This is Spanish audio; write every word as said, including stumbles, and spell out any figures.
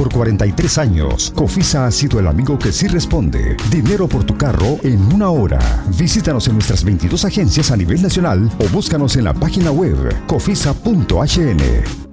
Por cuarenta y tres años, Cofisa ha sido el amigo que sí responde. Dinero por tu carro en una hora. Visítanos en nuestras veintidós agencias a nivel nacional o búscanos en la página web cofisa punto h n.